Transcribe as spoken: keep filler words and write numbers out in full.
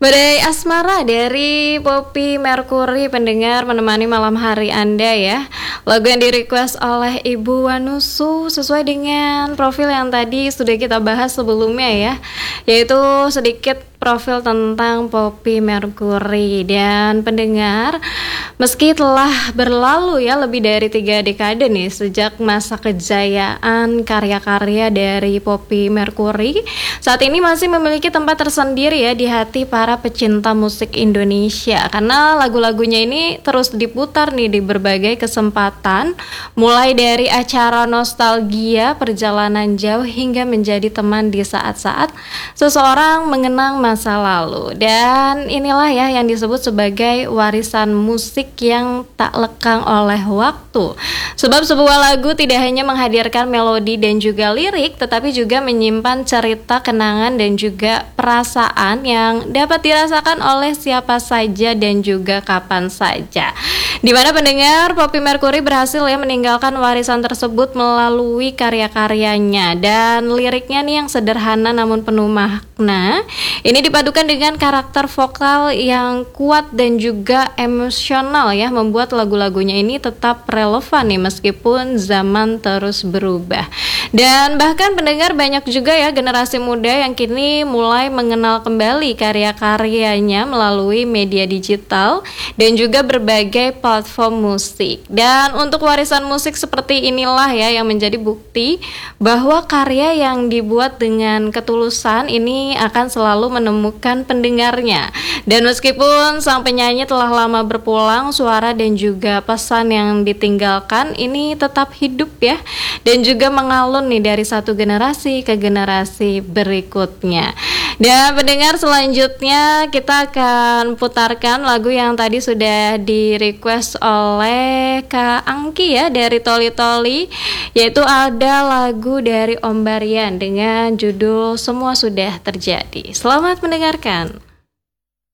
Badai Asmara dari Poppy Mercury, pendengar menemani malam hari Anda ya. Lagu yang di-request oleh Ibu Wanusu sesuai dengan profil yang tadi sudah kita bahas sebelumnya ya, yaitu sedikit profil tentang Poppy Mercury. Dan pendengar, meski telah berlalu ya lebih dari tiga dekade nih sejak masa kejayaan karya-karya dari Poppy Mercury, saat ini masih memiliki tempat tersendiri ya di hati para pecinta musik Indonesia, karena lagu-lagunya ini terus diputar nih di berbagai kesempatan, mulai dari acara nostalgia perjalanan jauh hingga menjadi teman di saat-saat seseorang mengenang masa lalu. Dan inilah ya yang disebut sebagai warisan musik yang tak lekang oleh waktu, sebab sebuah lagu tidak hanya menghadirkan melodi dan juga lirik, tetapi juga menyimpan cerita, kenangan, dan juga perasaan yang dapat dirasakan oleh siapa saja dan juga kapan saja. Dimana pendengar, Poppy Mercury berhasil ya meninggalkan warisan tersebut melalui karya-karyanya dan liriknya nih yang sederhana namun penuh makna. Ini dipadukan dengan karakter vokal yang kuat dan juga emosional ya, membuat lagu-lagunya ini tetap relevan nih meskipun zaman terus berubah. Dan bahkan pendengar, banyak juga ya generasi muda yang kini mulai mengenal kembali karya-karyanya melalui media digital dan juga berbagai platform musik. Dan untuk warisan musik seperti inilah ya yang menjadi bukti bahwa karya yang dibuat dengan ketulusan ini akan selalu menemukan pendengarnya. Dan meskipun sang penyanyi telah lama berpulang, suara dan juga pesan yang ditinggalkan ini tetap hidup ya, dan juga mengalun nih dari satu generasi ke generasi berikutnya. Dan pendengar, selanjutnya kita akan putarkan lagu yang tadi sudah di request oleh Kak Angki ya dari Toli Toli, yaitu ada lagu dari Om Barian dengan judul Semua Sudah Terjadi. Selamat mendengarkan.